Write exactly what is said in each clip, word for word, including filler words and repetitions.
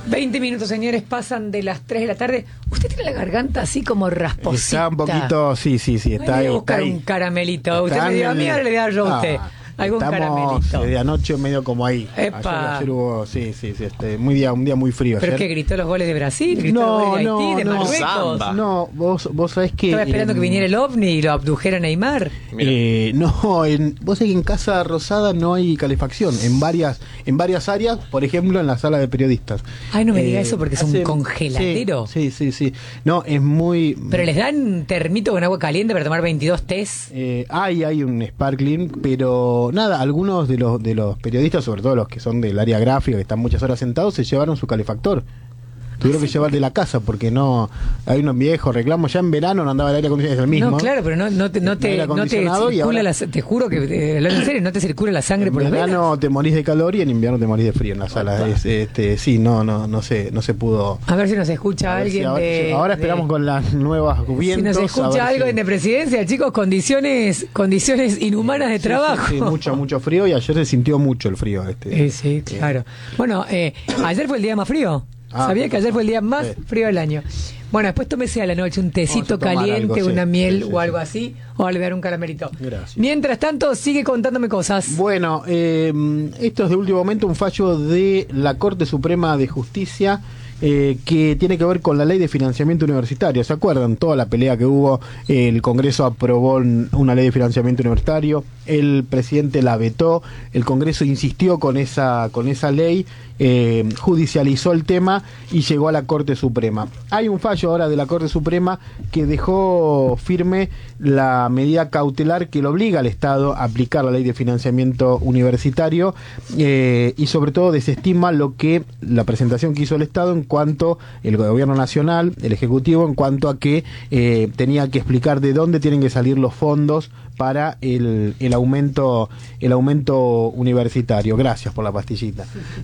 veinte minutos, señores, pasan de las tres de la tarde. Usted tiene la garganta así como rasposita. Está un poquito, sí, sí, sí, está Voy ahí. a buscar Está ahí. un caramelito. Está Usted me dio a mí, en el- ahora le voy a dar yo a Ah, usted. Algún estamos caramelito. de anoche medio como ahí. Epa. Ayer, ayer hubo, sí, sí, sí, este, muy día, un día muy frío. ¿Pero ayer. qué gritó los goles de Brasil? ¿Gritó No, los goles de Haití, no, de no. Marruecos? Samba. No, vos, vos sabés que... Estaba esperando eh, que viniera el ovni y lo abdujera Neymar. Eh, no, en, vos sabés que en Casa Rosada no hay calefacción. En varias en varias áreas, por ejemplo, en la sala de periodistas. Ay, no me diga eso porque es un hace- congeladero. Sí, sí, sí, sí. No, es muy... Pero les dan termito con agua caliente para tomar veintidós tés. Eh, hay, hay un sparkling, pero nada, algunos de los de los periodistas, sobre todo los que son del área gráfica, que están muchas horas sentados, se llevaron su calefactor. Tuvieron que llevar de la casa porque no hay unos viejos reclamos. Ya en verano no andaba el aire acondicionado, es el mismo. No, claro, pero no, no te, no te, aire no te acondicionado y circula ahora- la, te juro que, eh, hablando en serio, no te circula la sangre En por las venas. verano te morís de calor y en invierno te morís de frío en la sala. Es, este, sí, no, no, no sé, no se pudo. A ver si nos escucha A ver si alguien ahora, de... ahora de- esperamos con las nuevas Si vientos. nos a escucha ver algo si- de presidencia, chicos, condiciones condiciones inhumanas de Sí, sí, trabajo. sí, mucho, mucho frío y ayer se sintió mucho el frío. Este. Sí, sí, claro. Bueno, eh, ayer fue el día más frío. Ah, ¿Sabía que ayer fue el día más sí. frío del año? Bueno, después tómese a la noche un tecito Vamos a tomar caliente, algo, sí. una miel Sí, sí, o algo sí. así, o le dar un caramelito. Gracias. Mientras tanto, sigue contándome cosas. Bueno, eh, esto es de último momento un fallo de la Corte Suprema de Justicia eh, que tiene que ver con la ley de financiamiento universitario. ¿Se acuerdan? Toda la pelea que hubo, eh, el Congreso aprobó una ley de financiamiento universitario, el presidente la vetó, el Congreso insistió con esa, con esa ley, eh, judicializó el tema y llegó a la Corte Suprema. Hay un fallo ahora de la Corte Suprema que dejó firme la medida cautelar que le obliga al Estado a aplicar la ley de financiamiento universitario eh, y sobre todo desestima lo que la presentación que hizo el Estado en cuanto el gobierno nacional, el Ejecutivo, en cuanto a que eh, tenía que explicar de dónde tienen que salir los fondos para el, el aumento el aumento universitario. Gracias por la pastillita.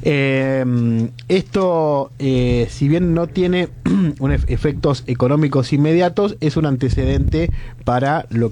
Eh, esto, eh, si bien no tiene unos efectos económicos inmediatos, es un antecedente para lo